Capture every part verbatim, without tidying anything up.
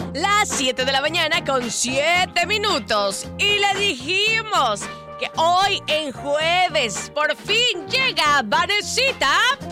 Las siete de la mañana con siete minutos. Y le dijimos que hoy en jueves por fin llega Vanesita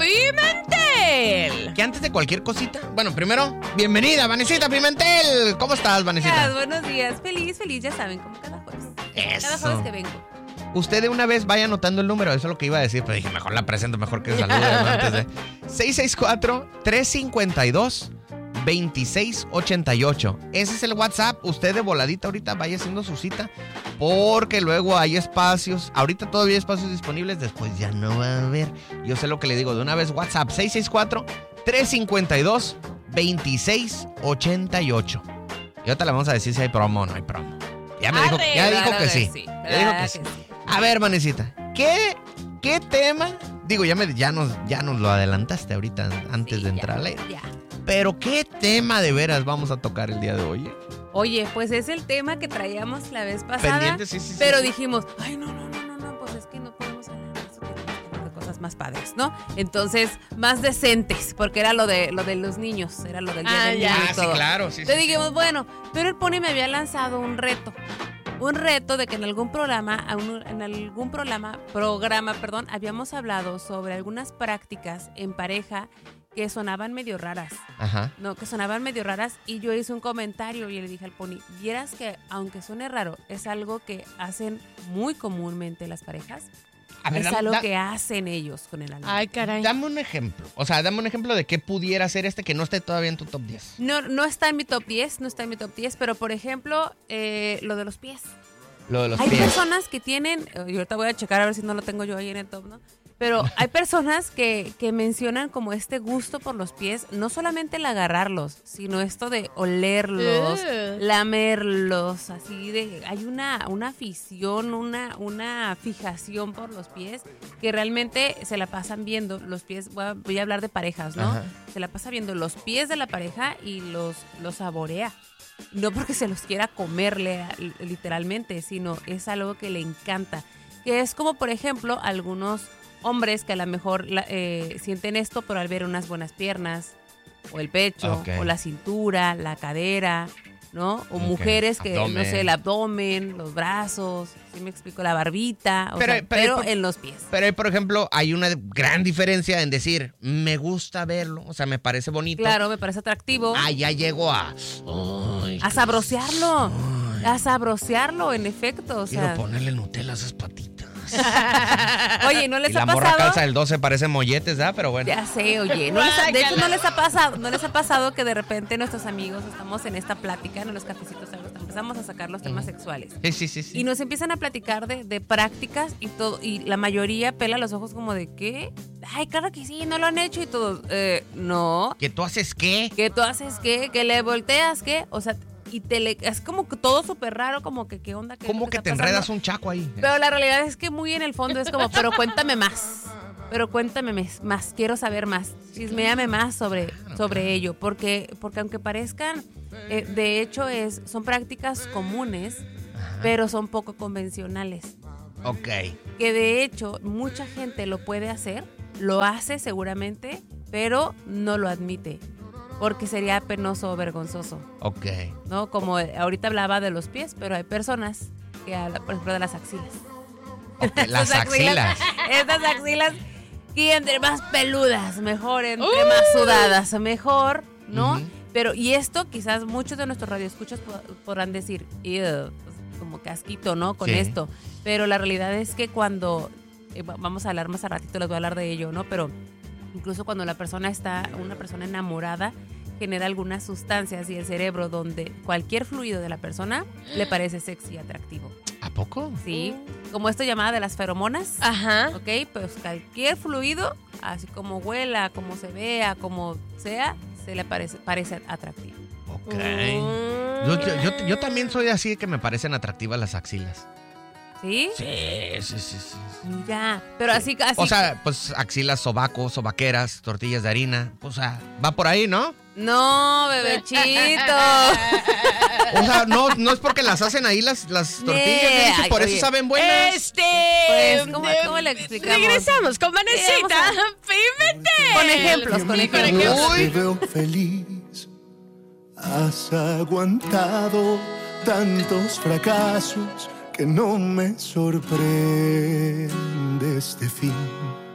Pimentel. Que antes de cualquier cosita, bueno, primero, bienvenida, Vanesita Pimentel. ¿Cómo estás, Vanesita? Gracias, buenos días. Feliz, feliz, ya saben, como cada jueves. Eso. Cada jueves que vengo. Usted de una vez vaya anotando el número, eso es lo que iba a decir, pero dije, mejor la presento, mejor que salude, ¿no? Antes de seis seis cuatro, tres cinco dos, dos seis ocho ocho. Ese es el WhatsApp. Usted de voladita ahorita vaya haciendo su cita, porque luego hay espacios. Ahorita todavía hay espacios disponibles, después ya no va a haber. Yo sé lo que le digo, de una vez WhatsApp, seis seis cuatro, tres cinco dos, dos seis ocho ocho. Y ahorita le vamos a decir si hay promo o no hay promo. Ya me dijo, ya dijo que sí. Ya dijo que sí. A ver, Vanesita, ¿qué, qué tema? Digo, ya, me, ya, nos, ya nos lo adelantaste ahorita antes Sí, de ya, entrar. ya. Pero ¿qué tema de veras vamos a tocar el día de hoy? Oye, pues es el tema que traíamos la vez pasada. Pendiente, sí, sí, sí. Pero sí. dijimos, ay, no, no, no, no, no, pues es que no podemos hablar de eso, tenemos que hablar de cosas más padres, ¿no? Entonces, más decentes, porque era lo de lo de los niños, era lo del día Ah, del ya. niño y Ah, sí, todo. claro, sí, sí, Entonces sí. dijimos, bueno, pero el Pony me había lanzado un reto. Un reto de que en algún programa, en algún programa, programa, perdón, habíamos hablado sobre algunas prácticas en pareja que sonaban medio raras. Ajá. No, que sonaban medio raras y yo hice un comentario y le dije al Pony, vieras que aunque suene raro, es algo que hacen muy comúnmente las parejas. A ver, es dame- algo da- que hacen ellos con el alma. Ay, caray. Dame un ejemplo. O sea, dame un ejemplo de qué pudiera ser este que no esté todavía en tu top diez. No, no está en mi top diez, no está en mi top diez, pero por ejemplo, eh, lo de los pies. Lo de los Hay pies. personas que tienen, y ahorita voy a checar a ver si no lo tengo yo ahí en el top, ¿no? Pero hay personas que, que mencionan como este gusto por los pies, no solamente el agarrarlos, sino esto de olerlos, Ugh. lamerlos, así de, hay una, una afición, una, una fijación por los pies que realmente se la pasan viendo los pies, voy a, voy a hablar de parejas, ¿no? Ajá. Se la pasa viendo los pies de la pareja y los, los saborea. No porque se los quiera comerle literalmente, sino es algo que le encanta. Que es como, por ejemplo, algunos hombres que a lo mejor la, eh, sienten esto, pero al ver unas buenas piernas, o el pecho, Ok. o la cintura, la cadera, ¿no? O Ok. mujeres que, Abdomen. no sé, el abdomen, los brazos, ¿sí me explico? La barbita, o Pero- sea, pero- pero, en los pies. Pero, por ejemplo, hay una gran diferencia en decir, me gusta verlo, o sea, me parece bonito. Claro, me parece atractivo. Ah, ya llego a... Ay, A sabrosearlo, a sabrosearlo, en efecto, o quiero sea. ponerle Nutella a esas patitas. Oye, ¿no les Y la ha morra pasado? calza del doce parece molletes, ¿verdad? Pero bueno. Ya sé, oye, no les ha- de hecho no les ha pasado, no les ha pasado que de repente nuestros amigos estamos en esta plática, en los cafecitos, empezamos a sacar los temas sexuales. Sí, sí, sí. sí. Y nos empiezan a platicar de, de prácticas y todo, y la mayoría pela los ojos como de ¿qué? Ay, claro que sí, no lo han hecho y todo. Eh, no. ¿Que tú haces qué? ¿Que tú haces qué? ¿Que le volteas qué? O sea, y te le, es como que todo súper raro, como que qué onda. ¿Qué es lo ¿Cómo que está te pasando? enredas un chaco ahí? Pero la realidad es que muy en el fondo es como, pero cuéntame más. Pero cuéntame mes- más, quiero saber más. Chisméame más sobre, sobre ello. Porque, porque aunque parezcan, eh, de hecho es, son prácticas comunes, pero son poco convencionales. Ok. Que de hecho mucha gente lo puede hacer, lo hace seguramente, pero no lo admite. Porque sería penoso o vergonzoso, Ok. ¿no? Como ahorita hablaba de los pies, pero hay personas que hablan, por ejemplo, de las axilas. Ok, las Estas axilas. Estas axilas, que entre más peludas, mejor, entre Uh. más sudadas, mejor, ¿no? Ujú. Pero, y esto quizás muchos de nuestros radioescuchas po- podrán decir, "Ew", pues, como casquito, ¿no? Con Sí. esto. Pero la realidad es que cuando, eh, va- vamos a hablar más a ratito, les voy a hablar de ello, ¿no? Pero incluso cuando la persona está, una persona enamorada, genera algunas sustancias y el cerebro donde cualquier fluido de la persona le parece sexy y atractivo. ¿A poco? ¿Sí? Como esto llamada de las feromonas. Ajá. ¿Ok? Pues cualquier fluido, así como huela, como se vea, como sea, se le parece, parece atractivo. Ok. Mm. Yo, yo, yo, yo también soy así de que me parecen atractivas las axilas. ¿Sí? Sí, sí, sí, sí. Ya. Pero así, así. O sea, pues axilas, sobacos, sobaqueras, tortillas de harina. O sea, va por ahí, ¿no? No, bebechito. O sea, no, no es porque las hacen ahí las, las tortillas, Nee, Nancy, ay, por eso oye. saben buenas. Este. Pues, ¿cómo- de- cómo le explicamos? Regresamos con Vanesita Sí, Pimentel. Con ejemplos, con ejemplos. Uy. Te veo feliz Has aguantado tantos fracasos que no me sorprende este fin.